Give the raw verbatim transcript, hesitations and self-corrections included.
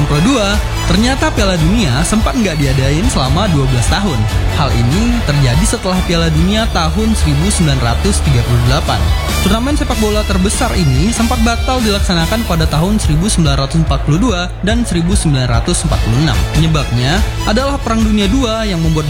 kedua, ternyata Piala Dunia sempat nggak diadain selama dua belas tahun. Hal ini terjadi setelah Piala Dunia tahun seribu sembilan ratus tiga puluh delapan. Turnamen sepak bola terbesar ini sempat batal dilaksanakan pada tahun seribu sembilan ratus empat puluh dua dan seribu sembilan ratus empat puluh enam. Penyebabnya adalah Perang Dunia kedua yang membuat